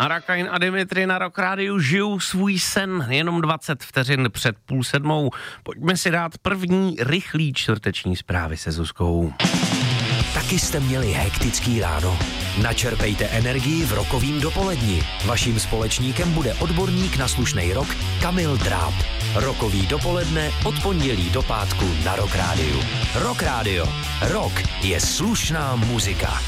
Arakain a Dimitri na Rock Rádiu žijou svůj sen jenom 20 vteřin před 6:30. Pojďme si dát první rychlý čtvrteční zprávy se Zuzkou. Taky jste měli hektický ráno? Načerpejte energii v rokovým dopoledni. Vaším společníkem bude odborník na slušnej rock Kamil Dráb. Rokový dopoledne od pondělí do pátku na Rock Rádiu. Rock Rádio. Rock je slušná muzika.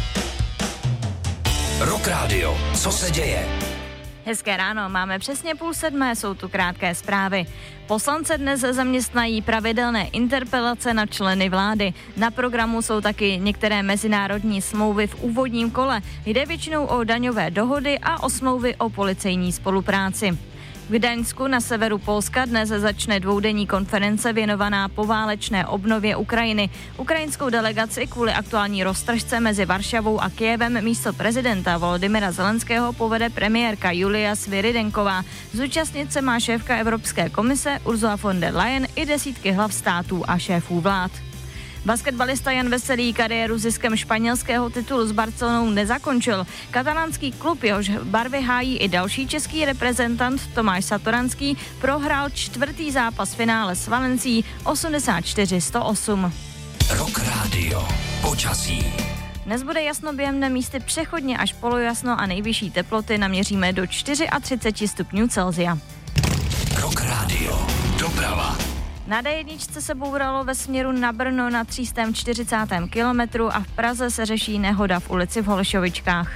Rock Rádio. Co se děje? Hezké ráno, máme přesně 6:30, jsou tu krátké zprávy. Poslance dnes zaměstnají pravidelné interpelace na členy vlády. Na programu jsou taky některé mezinárodní smlouvy v úvodním kole. Jde většinou o daňové dohody a o smlouvy o policejní spolupráci. V Gdaňsku na severu Polska dnes začne dvoudenní konference věnovaná poválečné obnově Ukrajiny. Ukrajinskou delegaci kvůli aktuální roztržce mezi Varšavou a Kyjevem místo prezidenta Volodymyra Zelenského povede premiérka Julia Sviridenková. Zúčastnit se má šéfka Evropské komise Ursula von der Leyen i desítky hlav států a šéfů vlád. Basketbalista Jan Veselý kariéru ziskem španělského titulu s Barcelonou nezakončil. Katalánský klub, jehož barvy hájí i další český reprezentant Tomáš Satoranský, prohrál čtvrtý zápas finále s Valencií 84-108. Rock Rádio. Počasí. Dnes bude jasno během dne, místy přechodně až polojasno a nejvyšší teploty naměříme do 34 stupňů Celsia. Rock Rádio. Doprava. Na D1 se bouralo ve směru na Brno na 340. kilometru a v Praze se řeší nehoda v ulici v Holešovičkách.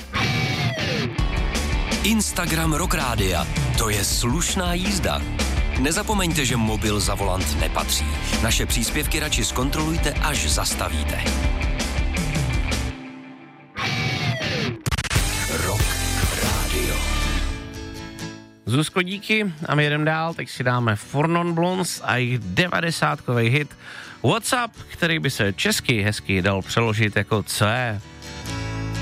Instagram Rock Rádia. To je slušná jízda. Nezapomeňte, že mobil za volant nepatří. Naše příspěvky radši zkontrolujte, až zastavíte. Rock Rádio. Zuzko, díky a my jedeme dál, teď si dáme Four Non Blondes a jejich 90kový hit What's Up, který by se česky hezky dal přeložit jako co je.